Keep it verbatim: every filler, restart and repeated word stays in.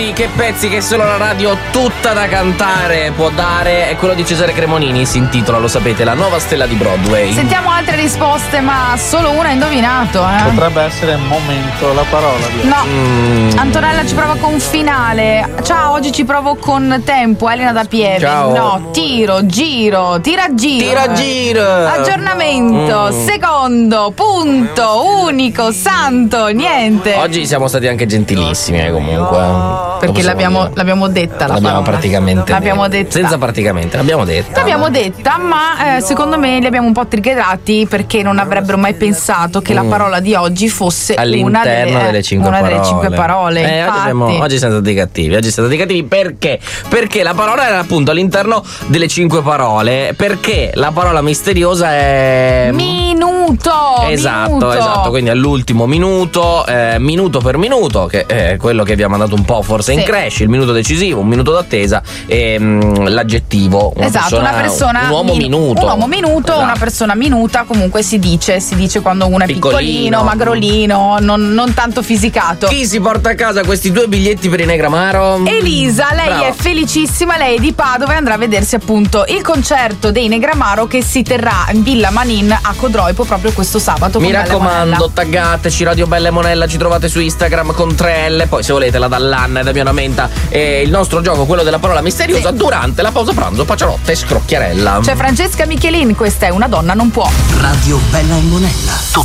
Che pezzi che solo la radio tutta da cantare può dare è quello di Cesare Cremonini, si intitola, lo sapete, La nuova stella di Broadway. Sentiamo altre risposte, ma solo una ha indovinato, eh? Potrebbe essere Momento, la parola di No, Mm. Antonella ci prova con Finale. Ciao, oggi ci provo con Tempo. Elena da Pieve. Ciao. No, Tiro, Giro, Tira Giro. Tira giro. Aggiornamento, Mm. secondo, punto, unico, santo, niente. Oggi siamo stati anche gentilissimi, eh, comunque. Perché Lo possiamo l'abbiamo, dire. l'abbiamo detta la L'abbiamo parola. praticamente L'abbiamo detto. detta. Senza praticamente, l'abbiamo detta. L'abbiamo detta, ma eh, secondo me li abbiamo un po' triggerati perché non avrebbero mai pensato che la Mm. parola di oggi fosse All'interno una delle, delle cinque una parole. delle cinque parole. Eh, oggi, Infatti. abbiamo, oggi siamo stati cattivi. Oggi siamo stati cattivi perché? Perché la parola era appunto all'interno delle cinque parole. Perché la parola misteriosa è. Minuto. Esatto, minuto. esatto. Quindi all'ultimo minuto, eh, minuto per minuto, che è quello che vi ha mandato un po' forse in Sì. crash, il minuto decisivo, un minuto d'attesa e mm, l'aggettivo. Una Esatto, persona, una persona un uomo minu- minuto. Un uomo minuto, Esatto. una persona minuta, comunque si dice, si dice quando uno è Piccolino. piccolino, magrolino, non, non tanto fisicato. Chi si porta a casa questi due biglietti per i Negramaro? Elisa, lei Brava. è felicissima, lei è di Padova e andrà a vedersi appunto il concerto dei Negramaro che si terrà in Villa Manin a Codroipo proprio questo sabato. Mi con Bella raccomando, Monella. taggateci Radio Bella e Monella, ci trovate su Instagram con tre L, poi se volete la Dallanna e Damiano Menta e il nostro gioco, quello della parola misteriosa, Sì. durante la pausa pranzo, Pacialotta e Scrocchiarella. C'è Francesca Michelin, questa è Una donna non può. Radio Bella e Monella.